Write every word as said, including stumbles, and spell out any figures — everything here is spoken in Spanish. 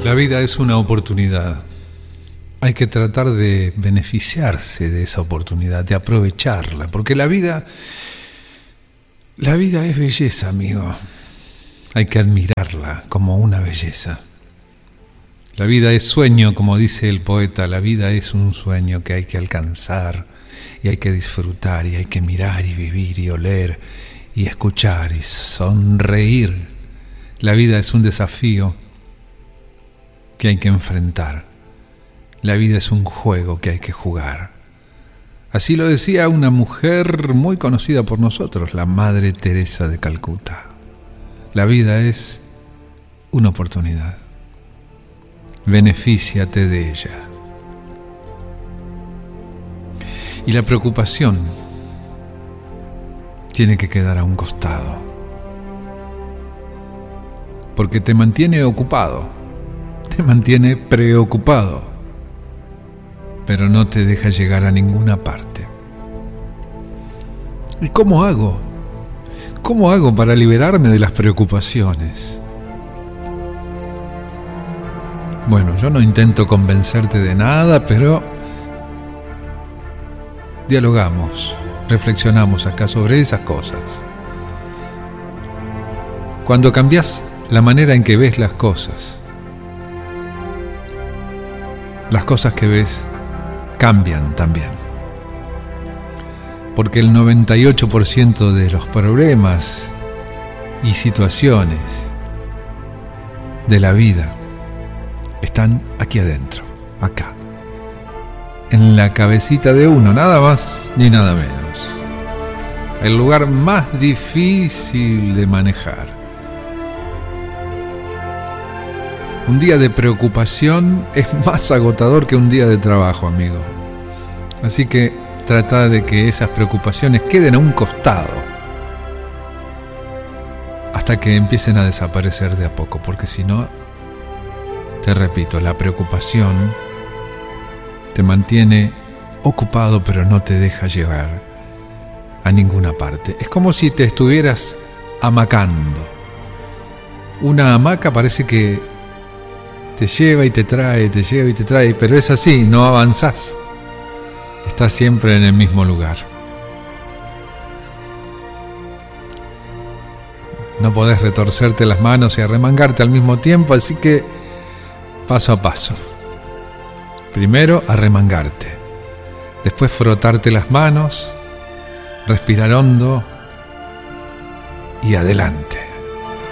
La vida es una oportunidad. Hay que tratar de beneficiarse de esa oportunidad, de aprovecharla, porque la vida, la vida es belleza, amigo. Hay que admirarla como una belleza. La vida es sueño, como dice el poeta, la vida es un sueño que hay que alcanzar y hay que disfrutar y hay que mirar y vivir y oler y escuchar y sonreír. La vida es un desafío que hay que enfrentar. La vida es un juego que hay que jugar. Así lo decía una mujer muy conocida por nosotros, la Madre Teresa de Calcuta. La vida es una oportunidad. Benefíciate de ella. Y la preocupación tiene que quedar a un costado, porque te mantiene ocupado, te mantiene preocupado, pero no te deja llegar a ninguna parte. ¿Y cómo hago? ¿Cómo hago para liberarme de las preocupaciones? Bueno, yo no intento convencerte de nada, pero dialogamos, reflexionamos acá sobre esas cosas. Cuando cambias la manera en que ves las cosas, las cosas que ves cambian también. Porque el noventa y ocho por ciento de los problemas y situaciones de la vida están aquí adentro, acá, en la cabecita de uno, nada más ni nada menos. El lugar más difícil de manejar. Un día de preocupación es más agotador que un día de trabajo, amigo. Así que trata de que esas preocupaciones queden a un costado hasta que empiecen a desaparecer de a poco, porque si no, te repito, la preocupación te mantiene ocupado pero no te deja llegar a ninguna parte. Es como si te estuvieras hamacando. Una hamaca parece que te lleva y te trae, te lleva y te trae, pero es así, no avanzás. Estás siempre en el mismo lugar. No podés retorcerte las manos y arremangarte al mismo tiempo, así que paso a paso. Primero arremangarte, después frotarte las manos, respirar hondo y adelante.